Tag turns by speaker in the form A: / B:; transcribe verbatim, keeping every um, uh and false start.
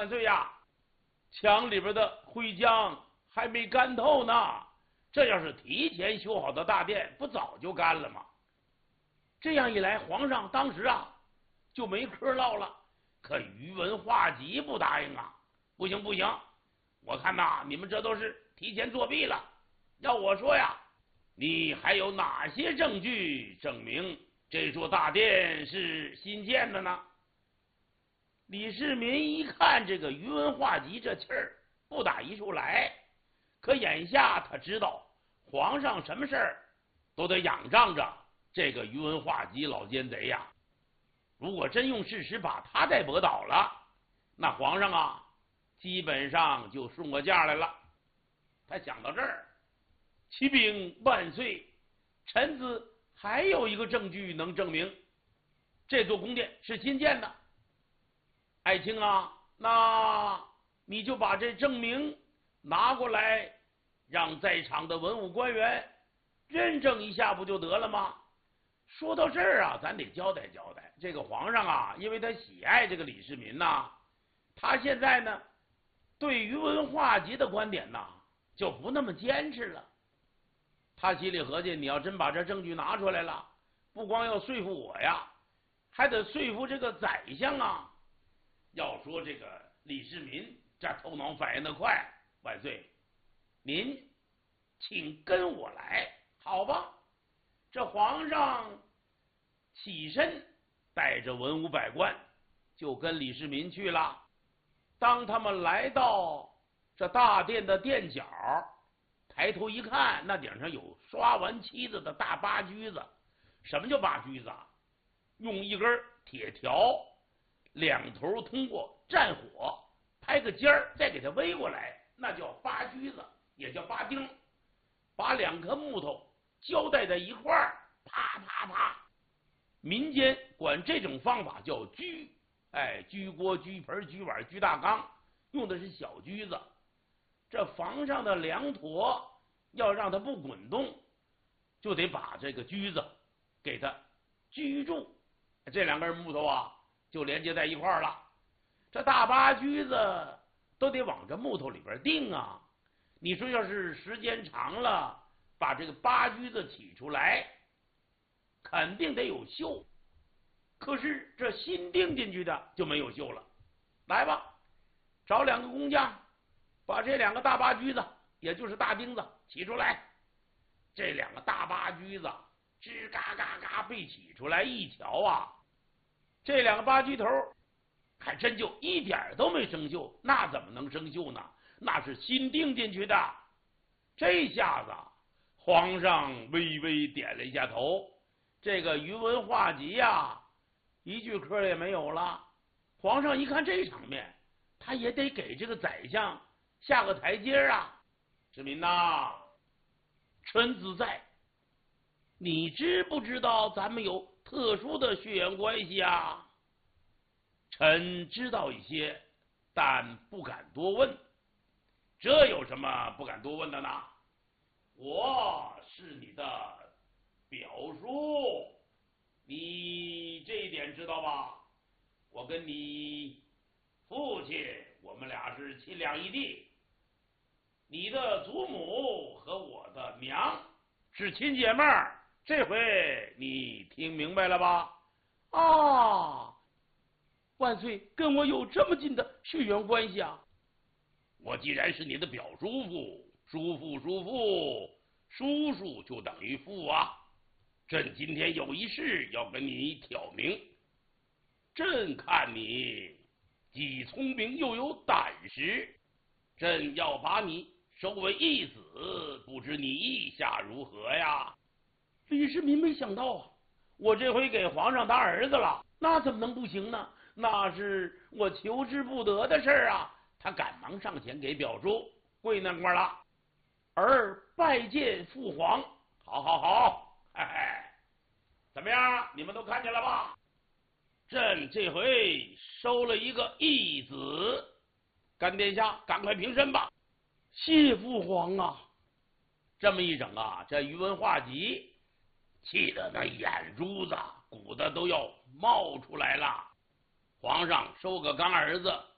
A: 万岁呀，墙里边的灰浆还没干透呢，这要是提前修好的大殿，不早就干了吗？这样一来，皇上当时啊就没嗑唠了。可宇文化及不答应啊，不行不行，我看呐，你们这都是提前作弊了。要我说呀，你还有哪些证据证明这座大殿是新建的呢？李世民一看这个宇文化及这气儿不打一处来，可眼下他知道皇上什么事儿都得仰仗着这个宇文化及老奸贼呀。如果真用事实把他再驳倒了，那皇上啊基本上就顺过价来了。他想到这儿，启禀万岁，臣子还有一个证据能证明这座宫殿是新建的。爱卿啊，那你就把这证明拿过来，让在场的文武官员认证一下不就得了吗？说到这儿啊，咱得交代交代，这个皇上啊，因为他喜爱这个李世民呐、啊，他现在呢对宇文化及的观点呐就不那么坚持了。他心里合计，你要真把这证据拿出来了，不光要说服我呀，还得说服这个宰相啊。要说这个李世民这头脑反应的快，万岁，您请跟我来，好吧？这皇上起身带着文武百官就跟李世民去了。当他们来到这大殿的殿角，抬头一看，那顶上有刷完漆子的大八驹子。什么叫八驹子啊？用一根铁条，两头通过战火拍个尖儿，再给它围过来，那叫八驹子，也叫八钉。把两颗木头交代在一块儿，啪啪啪。民间管这种方法叫居，哎，居锅、居盆、居碗、居大缸，用的是小驹子。这房上的梁坨要让它不滚动，就得把这个驹子给它居住，这两根木头啊就连接在一块儿了。这大八驹子都得往这木头里边钉啊。你说要是时间长了，把这个八驹子起出来，肯定得有锈。可是这新钉进去的就没有锈了。来吧，找两个工匠，把这两个大八驹子，也就是大钉子起出来。这两个大八驹子吱嘎嘎嘎被起出来，一瞧啊，这两个八驹头还真就一点都没生锈。那怎么能生锈呢？那是新钉进去的。这下子皇上微微点了一下头，这个宇文化及呀一句嗑也没有了。皇上一看这场面，他也得给这个宰相下个台阶啊。世民呐，臣子在，你知不知道咱们有特殊的血缘关系啊？臣知道一些，但不敢多问。这有什么不敢多问的呢？我是你的表叔，你这一点知道吧？我跟你父亲，我们俩是亲两义弟。你的祖母和我的娘是亲姐妹儿，这回你听明白了吧？啊，万岁，跟我有这么近的血缘关系啊！我既然是你的表叔父，叔父叔父，叔叔就等于父啊。朕今天有一事要跟你挑明。朕看你既聪明又有胆识，朕要把你收为义子，不知你意下如何呀？李世民没想到啊，我这回给皇上当儿子了，那怎么能不行呢？那是我求之不得的事儿啊！他赶忙上前给表叔跪那块了，儿拜见父皇。好好好，嘿嘿，怎么样？你们都看见了吧？朕这回收了一个义子，干殿下赶快平身吧。谢父皇啊！这么一整啊，这宇文化及气得那眼珠子鼓的都要冒出来了。皇上收个干儿子